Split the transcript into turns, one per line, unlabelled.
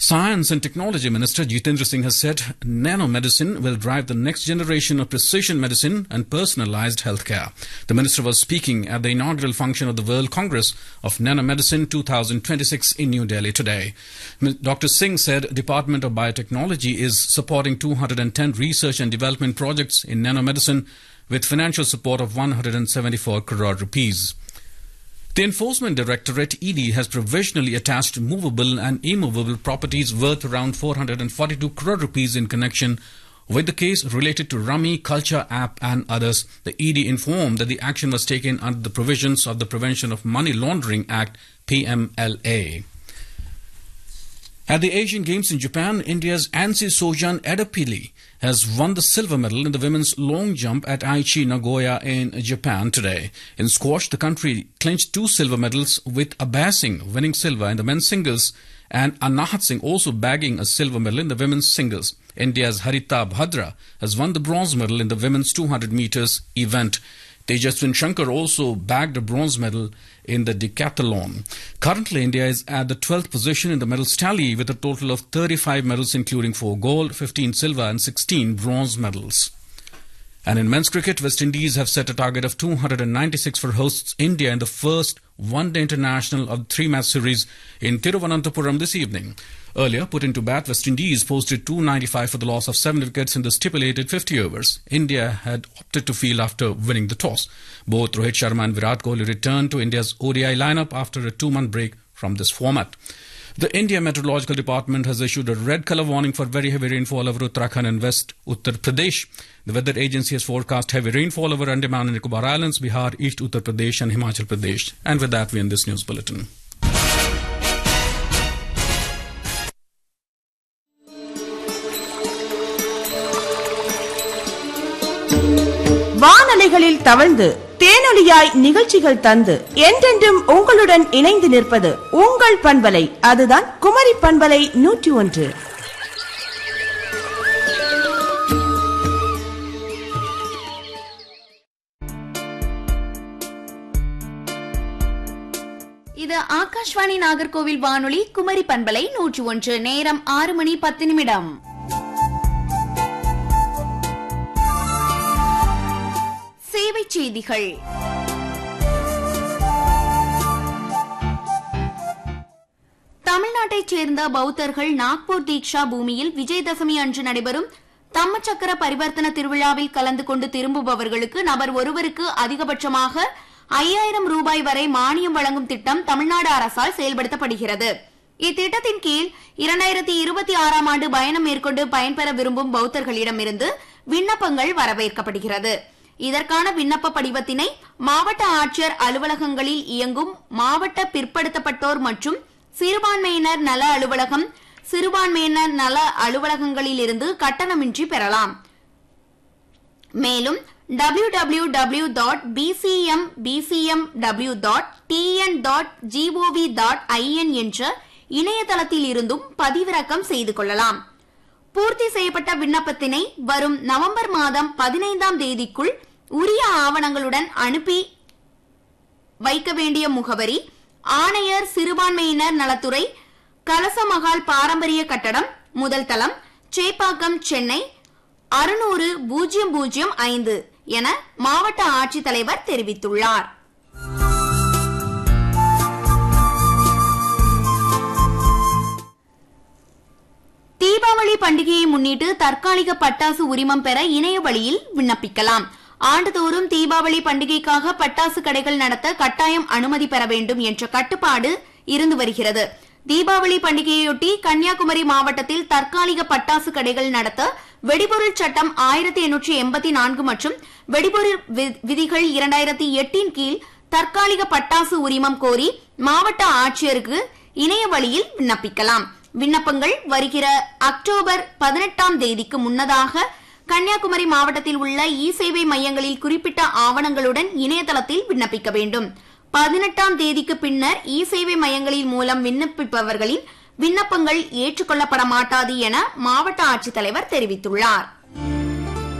Science and Technology Minister Jitendra Singh has said nanomedicine will drive the next generation of precision medicine and personalized healthcare. The minister was speaking at the inaugural function of the World Congress of Nanomedicine 2026 in New Delhi today. Dr. Singh said Department of Biotechnology is supporting 210 research and development projects in nanomedicine with financial support of 174 crore rupees. The Enforcement Directorate ED has provisionally attached movable and immovable properties worth around 442 crore rupees in connection with the case related to Rummy Culture app and others. The ED informed that the action was taken under the provisions of the Prevention of Money Laundering Act PMLA. At the Asian Games in Japan, India's Ansi Sojan Edapili has won the silver medal in the women's long jump at Aichi, Nagoya in Japan today. In squash, the country clinched 2 silver medals, with Abhay Singh winning silver in the men's singles and Anahat Singh also bagging a silver medal in the women's singles. India's Harita Bhadra has won the bronze medal in the women's 200 meters event. Tejaswin Shankar also bagged a bronze medal in the decathlon. Currently, India is at the 12th position in the medals tally with a total of 35 medals, including 4 gold, 15 silver and 16 bronze medals. And in men's cricket, West Indies have set a target of 296 for hosts India in the first one-day international of the 3-match series in Thiruvananthapuram this evening. Earlier, put into bat, West Indies posted 295 for the loss of 7 wickets in the stipulated 50 overs. India had opted to field after winning the toss. Both Rohit Sharma and Virat Kohli returned to India's ODI lineup after a 2-month break from this format. The India Meteorological Department has issued a red colour warning for very heavy rainfall over Uttarakhand and West Uttar Pradesh. The weather agency has forecast heavy rainfall over Andaman and Nicobar Islands, Bihar, East Uttar Pradesh and Himachal Pradesh. And with that, we end this news bulletin.
வானலைகளில் தவழ்ந்து தேனொலியாய் நிகழ்ச்சிகள் தந்து என்றென்றும் உங்களுடன் இணைந்து நிற்பது உங்கள் பண்பலை, அதுதான் குமரி பண்பலை 101.
இது ஆகாஷ்வாணி நாகர்கோவில் வானொலி குமரி பண்பலை 101. நேரம் 6:10. சேவை செய்திகள். தமிழ்நாட்டைச் சேர்ந்த பௌத்தர்கள் நாக்பூர் தீக்ஷா பூமியில் விஜயதசமி அன்று நடைபெறும் தம்மச்சக்கர பரிவர்த்தன திருவிழாவில் கலந்து கொண்டு திரும்புபவர்களுக்கு நபர் ஒருவருக்கு அதிகபட்சமாக 5000 ரூபாய் வரை மானியம் வழங்கும் திட்டம் தமிழ்நாடு அரசால் செயல்படுத்தப்படுகிறது. இத்திட்டத்தின் கீழ் 2026ஆம் ஆண்டு பயணம் மேற்கொண்டு பயன்பெற விரும்பும் பௌத்தர்களிடமிருந்து விண்ணப்பங்கள் வரவேற்கப்படுகிறது. இதற்கான விண்ணப்ப படிவத்தினை மாவட்ட ஆட்சியர் அலுவலகங்களில் இயங்கும் மாவட்ட பிற்படுத்தப்பட்டோர் மற்றும் சிறுபான்மையினர் நல அலுவலகம், சிறுபான்மையினர் நல அலுவலகங்களில் இருந்து கட்டணமின்றி பெறலாம். மேலும் www.bcmw.tn.gov.in என்ற இணையதளத்தில் இருந்தும் பதிவிறக்கம் செய்து கொள்ளலாம். பூர்த்தி செய்யப்பட்ட விண்ணப்பத்தினை வரும் நவம்பர் மாதம் 15ஆம் தேதிக்குள் உரிய ஆவணங்களுடன் அனுப்பி வைக்க வேண்டிய முகவரி: ஆணையர், சிறுபான்மையினர் நலத்துறை, கலசமகால் பாரம்பரிய கட்டடம், முதல் தளம், சேப்பாக்கம், சென்னை 600-005 என மாவட்ட ஆட்சித்தலைவர் தெரிவித்துள்ளார். தீபாவளி பண்டிகையை முன்னிட்டு தற்காலிக பட்டாசு உரிமம் பெற இணைய வழியில் விண்ணப்பிக்கலாம். ஆண்டுதோறும் தீபாவளி பண்டிகைக்காக பட்டாசு கடைகள் நடத்த கட்டாயம் அனுமதி பெற வேண்டும் என்ற கட்டுப்பாடு இருந்து வருகிறது. தீபாவளி பண்டிகையொட்டி கன்னியாகுமரி மாவட்டத்தில் தற்காலிக பட்டாசு கடைகள் நடத்த வெடிபொருள் சட்டம் 1884 மற்றும் வெடிபொருள் விதிகள் 2008 கீழ் தற்காலிக பட்டாசு உரிமம் கோரி மாவட்ட ஆட்சியருக்கு இணைய வழியில் விண்ணப்பிக்கலாம். விண்ணப்பங்கள் வருகிற அக்டோபர் 18ஆம் தேதிக்கு முன்னதாக கன்னியாகுமரி மாவட்டத்தில் உள்ள இ-சேவை மையங்களில் குறிப்பிட்ட ஆவணங்களுடன் இணையதளத்தில் விண்ணப்பிக்க வேண்டும். 18ஆம் தேதிக்கு பின்னர் இ-சேவை மையங்களின் மூலம் விண்ணப்பிப்பவர்களின் விண்ணப்பங்கள் ஏற்றுக்கொள்ளப்பட மாட்டாது என மாவட்ட ஆட்சித்தலைவர் தெரிவித்துள்ளார்.